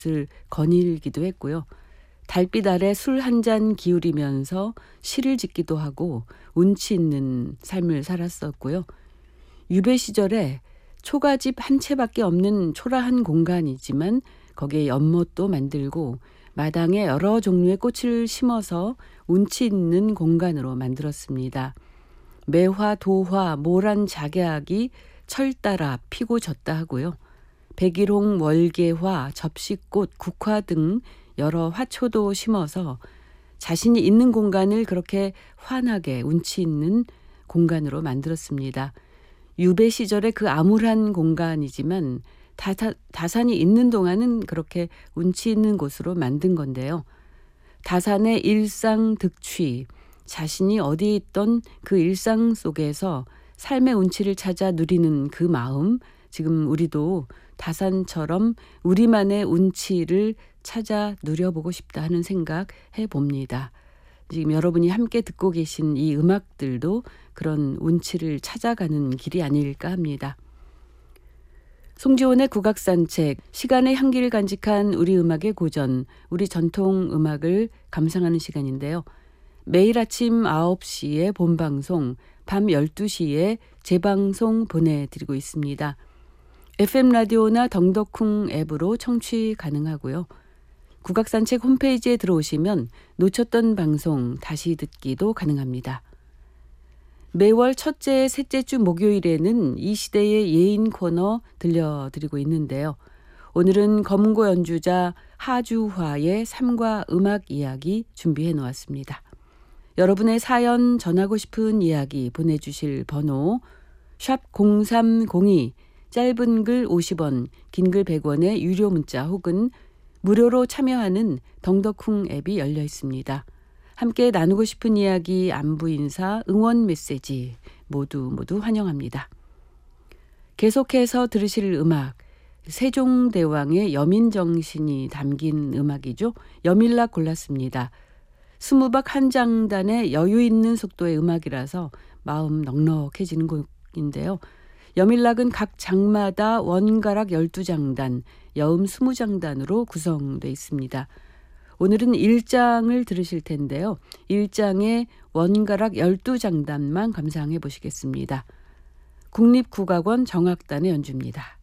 것을 거닐기도 했고요. 달빛 아래 술 한 잔 기울이면서 시를 짓기도 하고 운치 있는 삶을 살았었고요. 유배 시절에 초가집 한 채밖에 없는 초라한 공간이지만 거기에 연못도 만들고 마당에 여러 종류의 꽃을 심어서 운치 있는 공간으로 만들었습니다. 매화, 도화, 모란 작약이 철 따라 피고 졌다 하고요. 백일홍, 월계화, 접시꽃, 국화 등 여러 화초도 심어서 자신이 있는 공간을 그렇게 환하게 운치 있는 공간으로 만들었습니다. 유배 시절에 그 암울한 공간이지만 다산이 있는 동안은 그렇게 운치 있는 곳으로 만든 건데요. 다산의 일상 득취, 자신이 어디에 있던 그 일상 속에서 삶의 운치를 찾아 누리는 그 마음, 지금 우리도 다산처럼 우리만의 운치를 찾아 누려보고 싶다 하는 생각 해봅니다. 지금 여러분이 함께 듣고 계신 이 음악들도 그런 운치를 찾아가는 길이 아닐까 합니다. 송지온의 국악산책, 시간의 향기를 간직한 우리 음악의 고전, 우리 전통 음악을 감상하는 시간인데요. 매일 아침 9시에 본방송, 밤 12시에 재방송 보내드리고 있습니다. FM 라디오나 덩덕쿵 앱으로 청취 가능하고요. 국악산책 홈페이지에 들어오시면 놓쳤던 방송 다시 듣기도 가능합니다. 매월 첫째, 셋째 주 목요일에는 이 시대의 예인 코너 들려드리고 있는데요. 오늘은 검은고 연주자 하주화의 삶과 음악 이야기 준비해 놓았습니다. 여러분의 사연, 전하고 싶은 이야기 보내주실 번호 샵 0302, 짧은 글 50원, 긴 글 100원의 유료 문자 혹은 무료로 참여하는 덩덕쿵 앱이 열려 있습니다. 함께 나누고 싶은 이야기, 안부 인사, 응원 메시지 모두 환영합니다. 계속해서 들으실 음악, 세종대왕의 여민정신이 담긴 음악이죠. 여밀락 골랐습니다. 스무박 한 장단의 여유 있는 속도의 음악이라서 마음 넉넉해지는 곡인데요. 여밀락은 각 장마다 원가락 12장단, 여음 20장단으로 구성되어 있습니다. 오늘은 1장을 들으실 텐데요. 1장의 원가락 12장단만 감상해 보시겠습니다. 국립국악원 정악단의 연주입니다.